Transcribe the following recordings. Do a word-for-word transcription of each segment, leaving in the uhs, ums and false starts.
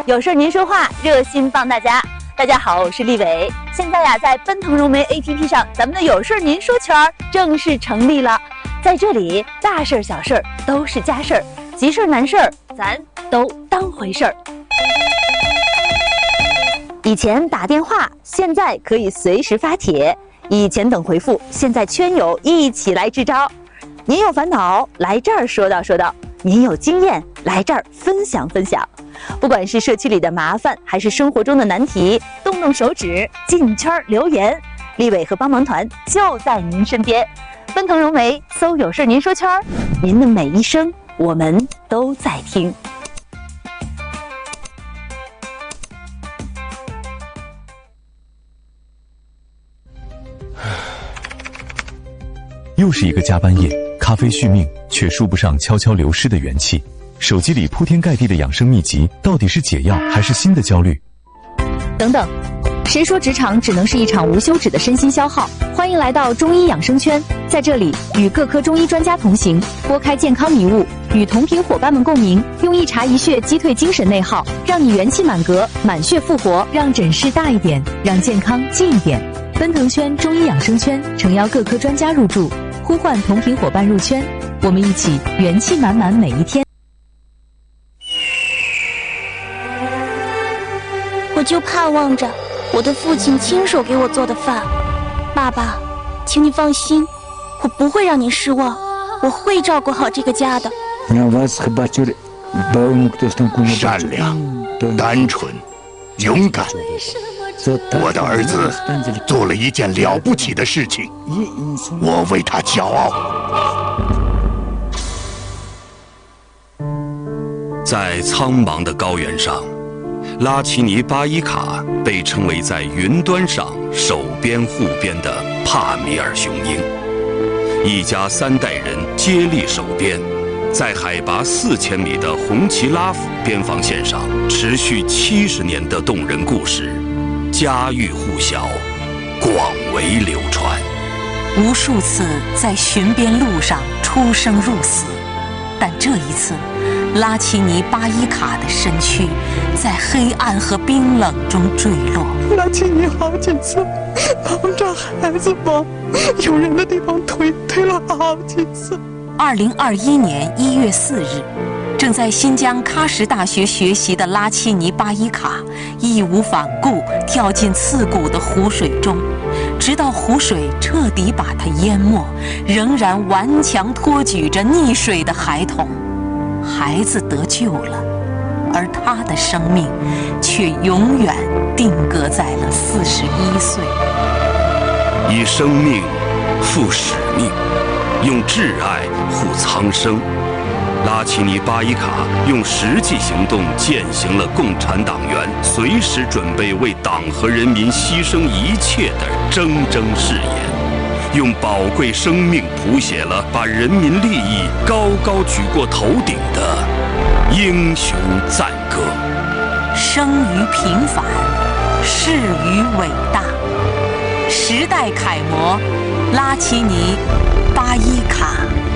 有事您说话，热心帮大家。大家好，我是立伟。现在呀，在奔腾融媒 A P P 上，咱们的有事您说圈正式成立了。在这里，大事小事都是家事儿，急事难事儿咱都当回事儿。以前打电话，现在可以随时发帖；以前等回复，现在圈友一起来支招。您有烦恼，来这儿说道说道；您有经验，来这儿分享分享。不管是社区里的麻烦，还是生活中的难题，动动手指进圈留言，立伟和帮忙团就在您身边。奔腾融媒，搜有事您说圈，您的每一声我们都在听。 又是一个加班夜，咖啡续命，却输不上悄悄流失的元气。手机里铺天盖地的养生秘籍，到底是解药还是新的焦虑？ 等等，谁说职场只能是一场无休止的身心消耗？欢迎来到中医养生圈，在这里与各科中医专家同行，拨开健康迷雾，与同频伙伴们共鸣，用一茶一穴击退精神内耗，让你元气满格，满血复活，让诊室大一点，让健康近一点。奔腾圈中医养生圈诚邀各科专家入驻，呼唤同频伙伴入圈，我们一起元气满满每一天。 我就盼望着我的父亲亲手给我做的饭。爸爸，请你放心，我不会让你失望，我会照顾好这个家的。 善良、单纯、勇敢，我的儿子做了一件了不起的事情，我为他骄傲。 在苍茫的高原上，拉齐尼巴伊卡被称为在云端上守边护边的帕米尔雄鹰，一家三代人接力守边，在海拔四千米的红旗拉甫边防线上持续七十年的动人故事，家喻户晓，广为流传。 无数次在巡边路上出生入死，但这一次，拉齐尼巴伊卡的身躯在黑暗和冰冷中坠落。 拉齐尼好几次帮着孩子往有人的地方推，推了好几次。 二零二一年一月四日，正在新疆喀什大学学习的拉齐尼巴伊卡义无反顾跳进刺骨的湖水中，直到湖水彻底把他淹没，仍然顽强托举着溺水的孩童。孩子得救了，而他的生命却永远定格在了四十一岁。 以生命赴使命，用挚爱护苍生。拉齐尼巴伊卡用实际行动践行了共产党员随时准备为党和人民牺牲一切的铮铮誓言。用宝贵生命谱写了把人民利益高高举过头顶的英雄赞歌。 生于平凡，逝于伟大。时代楷模，拉齐尼巴伊卡。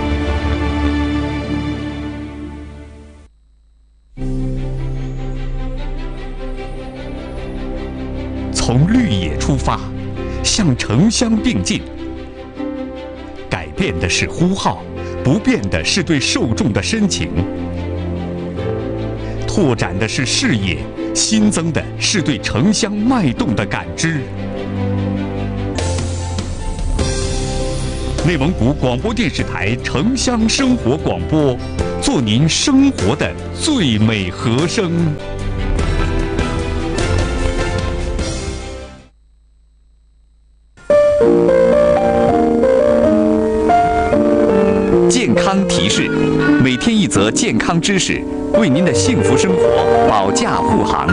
从绿野出发，向城乡并进。改变的是呼号，不变的是对受众的深情；拓展的是视野，新增的是对城乡脉动的感知。内蒙古广播电视台城乡生活广播，做您生活的最美和声。健康提示，每天一则健康知识，为您的幸福生活保驾护航。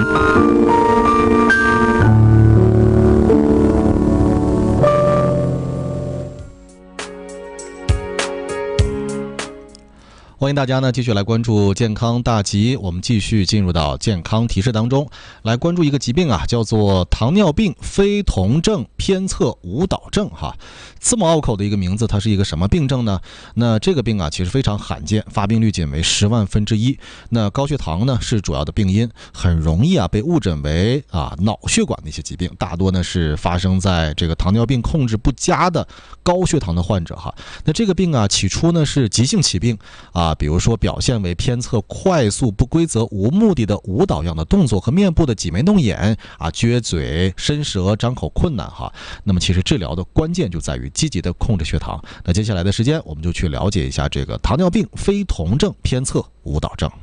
欢迎大家呢继续来关注健康大集，我们继续进入到健康提示当中，来关注一个疾病啊，叫做糖尿病非酮症偏侧舞蹈症哈，字母拗口的一个名字，它是一个什么病症呢？那这个病啊其实非常罕见，发病率仅为十万分之一。那高血糖呢是主要的病因，很容易啊被误诊为啊脑血管的一些疾病，大多呢是发生在这个糖尿病控制不佳的高血糖的患者哈。那这个病啊起初呢是急性起病啊。比如说表现为偏侧快速不规则无目的的舞蹈样的动作和面部的挤眉弄眼啊、撅嘴、伸舌、张口困难哈。那么其实治疗的关键就在于积极的控制血糖。那接下来的时间我们就去了解一下这个糖尿病非酮症偏侧舞蹈症。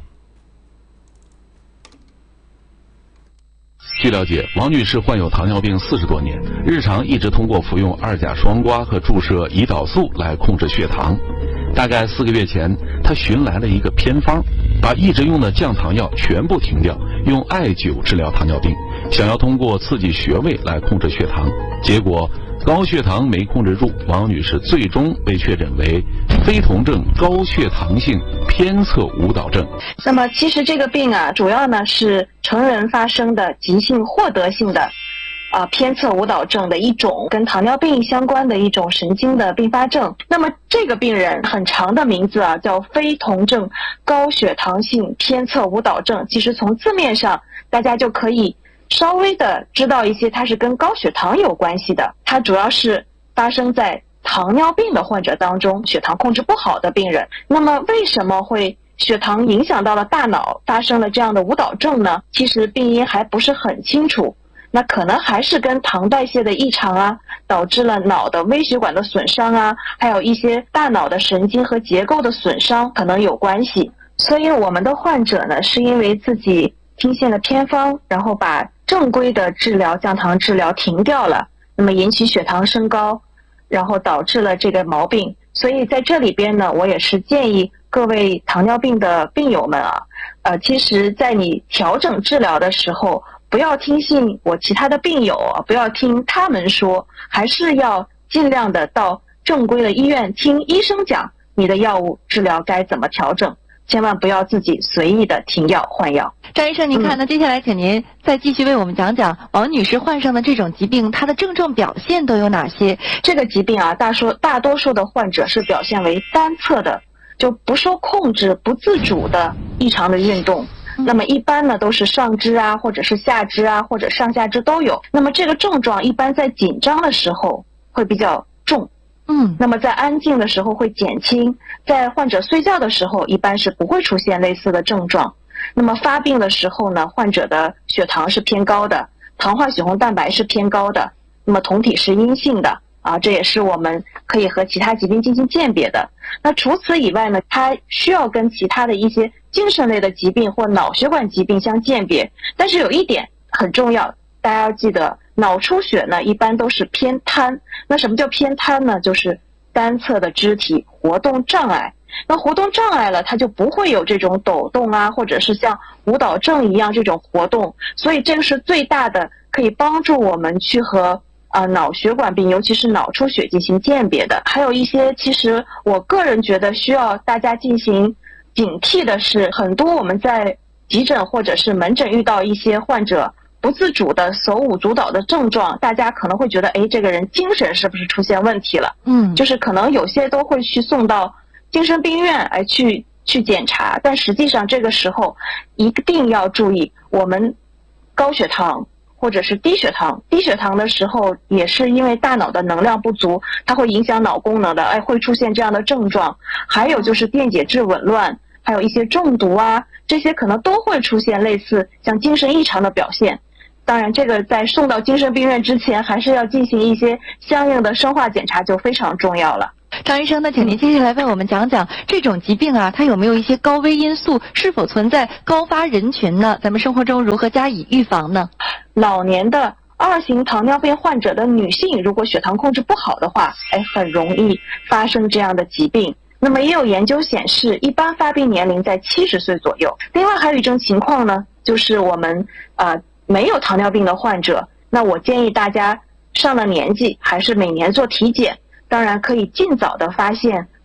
据了解，王女士患有糖尿病四十多年，日常一直通过服用二甲双胍和注射胰岛素来控制血糖。大概四个月前，她寻来了一个偏方，把一直用的降糖药全部停掉，用艾灸治疗糖尿病，想要通过刺激穴位来控制血糖。结果高血糖没控制住，王女士最终被确诊为非酮症高血糖性偏侧舞蹈症。 那么其实这个病啊，主要呢是成人发生的急性获得性的啊、呃、偏侧舞蹈症的一种跟糖尿病相关的一种神经的并发症。那么这个病人很长的名字啊，叫非酮症高血糖性偏侧舞蹈症。其实从字面上大家就可以稍微的知道一些，它是跟高血糖有关系的。它主要是发生在糖尿病的患者当中，血糖控制不好的病人。那么为什么会血糖影响到了大脑，发生了这样的舞蹈症呢？其实病因还不是很清楚，那可能还是跟糖代谢的异常啊，导致了脑的微血管的损伤啊，还有一些大脑的神经和结构的损伤可能有关系。所以我们的患者呢，是因为自己听信了偏方，然后把正规的治疗降糖治疗停掉了，那么引起血糖升高，然后导致了这个毛病。所以在这里边呢，我也是建议各位糖尿病的病友们啊，呃，其实在你调整治疗的时候，不要听信我其他的病友啊，不要听他们说，还是要尽量的到正规的医院听医生讲你的药物治疗该怎么调整，千万不要自己随意的停药换药。 张医生您看，那接下来请您再继续为我们讲讲王女士患上的这种疾病，她的症状表现都有哪些？ 这个疾病啊，大说大多数的患者是表现为单侧的，就不受控制、不自主的异常的运动。那么一般呢都是上肢啊，或者是下肢啊，或者上下肢都有。那么这个症状一般在紧张的时候会比较重， 嗯， 那么在安静的时候会减轻，在患者睡觉的时候一般是不会出现类似的症状。那么发病的时候呢，患者的血糖是偏高的，糖化血红蛋白是偏高的，那么酮体是阴性的啊，这也是我们可以和其他疾病进行鉴别的。那除此以外呢，它需要跟其他的一些精神类的疾病或脑血管疾病相鉴别。但是有一点很重要，大家要记得，脑出血呢一般都是偏瘫。那什么叫偏瘫呢？就是单侧的肢体活动障碍。那活动障碍了，它就不会有这种抖动啊，或者是像舞蹈症一样这种活动。所以这个是最大的可以帮助我们去和呃脑血管病，尤其是脑出血进行鉴别的。还有一些其实我个人觉得需要大家进行警惕的是，很多我们在急诊或者是门诊遇到一些患者不自主的手舞足蹈的症状，大家可能会觉得，哎，这个人精神是不是出现问题了？ 嗯， 就是可能有些都会去送到精神病院来去去检查，但实际上这个时候一定要注意，我们高血糖或者是低血糖，低血糖的时候也是因为大脑的能量不足，它会影响脑功能的，哎，会出现这样的症状。还有就是电解质紊乱，还有一些中毒啊，这些可能都会出现类似像精神异常的表现。当然这个在送到精神病院之前，还是要进行一些相应的生化检查，就非常重要了。 张医生呢，请您接下来为我们讲讲这种疾病啊，它有没有一些高危因素，是否存在高发人群呢？咱们生活中如何加以预防呢？ 老年的二型糖尿病患者的女性，如果血糖控制不好的话，哎，很容易发生这样的疾病。那么也有研究显示，一般发病年龄在七十岁左右。另外还有一种情况呢，就是我们呃没有糖尿病的患者，那我建议大家上了年纪还是每年做体检。当然可以尽早的发现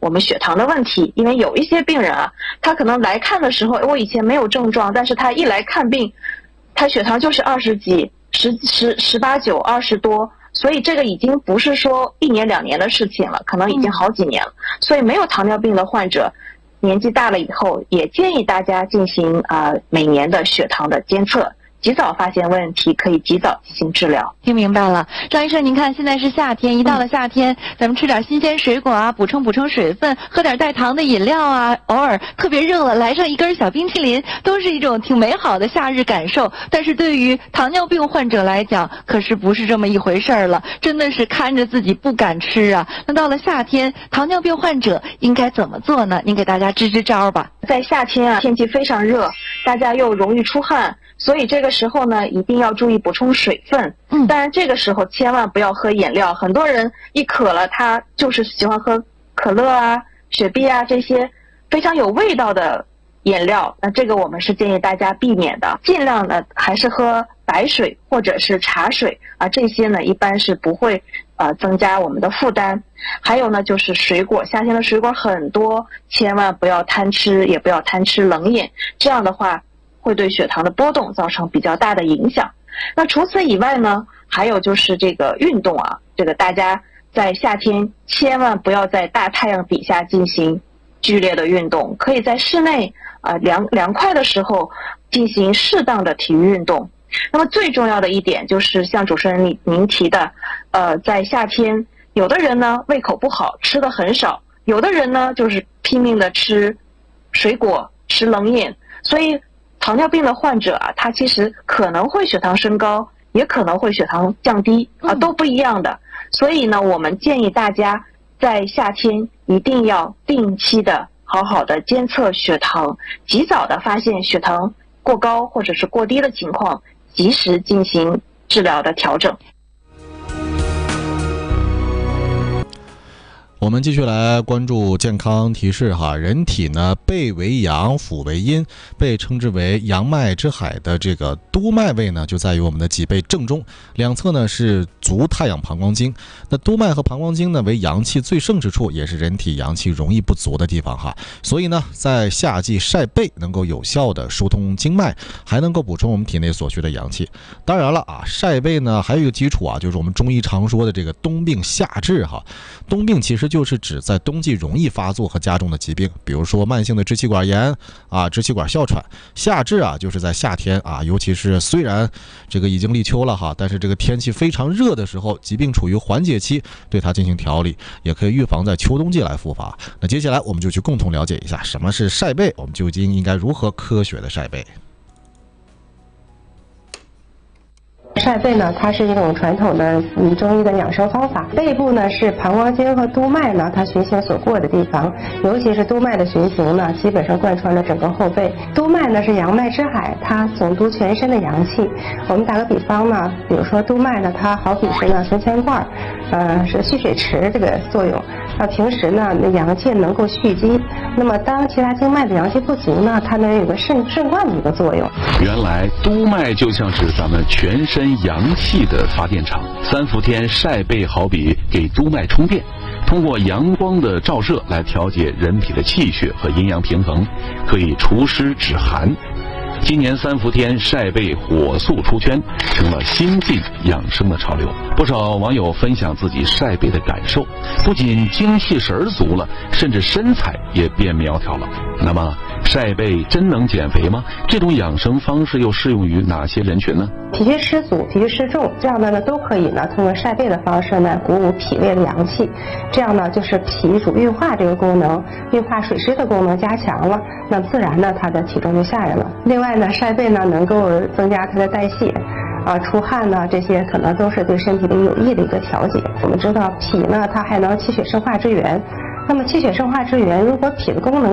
我们血糖的问题。因为有一些病人啊，他可能来看的时候，我以前没有症状，但是他一来看病，他血糖就是二十几、十十十八九、二十多，所以这个已经不是说一年两年的事情了，可能已经好几年了。所以没有糖尿病的患者，年纪大了以后，也建议大家进行啊、呃、每年的血糖的监测。及早发现问题，可以及早进行治疗。 听明白了，张医生，您看现在是夏天，一到了夏天，嗯、咱们吃点新鲜水果啊，补充补充水分，喝点带糖的饮料啊，偶尔特别热了来上一根小冰淇淋，都是一种挺美好的夏日感受。但是对于糖尿病患者来讲，可是不是这么一回事儿了，真的是看着自己不敢吃啊。那到了夏天，糖尿病患者应该怎么做呢？您给大家支支招吧。 在夏天啊，天气非常热，大家又容易出汗。所以这个时候呢，一定要注意补充水分。嗯，当然这个时候千万不要喝饮料。很多人一渴了，他就是喜欢喝可乐啊、雪碧啊这些非常有味道的饮料。那这个我们是建议大家避免的，尽量呢还是喝白水或者是茶水啊，这些呢一般是不会呃增加我们的负担。还有呢就是水果，夏天的水果很多，千万不要贪吃，也不要贪吃冷饮，这样的话会对血糖的波动造成比较大的影响。那除此以外呢，还有就是这个运动啊，这个大家在夏天千万不要在大太阳底下进行剧烈的运动，可以在室内啊、呃、凉凉快的时候进行适当的体育运动。那么最重要的一点就是像主持人您您提的，呃，在夏天有的人呢胃口不好，吃的很少，有的人呢就是拼命的吃水果、吃冷饮，所以糖尿病的患者啊，他其实可能会血糖升高，也可能会血糖降低啊，都不一样的。所以呢，我们建议大家在夏天一定要定期的好好的监测血糖，及早的发现血糖过高或者是过低的情况，及时进行治疗的调整。 我们继续来关注健康提示哈，人体呢背为阳，腹为阴，被称之为阳脉之海的这个督脉位呢，就在于我们的脊背正中，两侧呢是足太阳膀胱经。那督脉和膀胱经呢为阳气最盛之处，也是人体阳气容易不足的地方哈。所以呢，在夏季晒背能够有效的疏通经脉，还能够补充我们体内所需的阳气。当然了啊，晒背呢还有一个基础啊，就是我们中医常说的这个冬病夏治哈。冬病其实就是指在冬季容易发作和加重的疾病，比如说慢性的支气管炎啊、支气管哮喘。夏治啊，就是在夏天啊，尤其是虽然这个已经立秋了哈，但是这个天气非常热的时候，疾病处于缓解期，对它进行调理，也可以预防在秋冬季来复发。那接下来我们就去共同了解一下什么是晒背，我们究竟应该如何科学的晒背。 晒背呢，它是一种传统的嗯中医的养生方法。背部呢是膀胱经和督脉呢它循行所过的地方，尤其是督脉的循行呢，基本上贯穿了整个后背。督脉呢是阳脉之海，它总督全身的阳气。我们打个比方呢，比如说督脉呢，它好比是呢存钱罐，呃是蓄水池这个作用。那平时呢，那阳气能够蓄积，那么当其他经脉的阳气不足呢，它能有个肾肾灌的一个作用。 原来督脉就像是咱们全身阳气的发电厂，三伏天晒背好比给督脉充电，通过阳光的照射来调节人体的气血和阴阳平衡，可以除湿止寒。今年三伏天晒背火速出圈，成了新晋养生的潮流。不少网友分享自己晒背的感受，不仅精气神足了，甚至身材也变苗条了。那么晒背真能减肥吗？这种养生方式又适用于哪些人群呢？ 脾虚湿阻、脾虚湿重这样的呢，都可以呢通过晒背的方式呢，鼓舞脾内的阳气，这样呢就是脾主运化这个功能，运化水湿的功能加强了，那自然呢它的体重就下来了。另外呢，晒背呢能够增加它的代谢。啊，出汗呢，这些可能都是对身体的有益的一个调节。我们知道脾呢，它还能气血生化之源。那么气血生化之源，如果脾的功能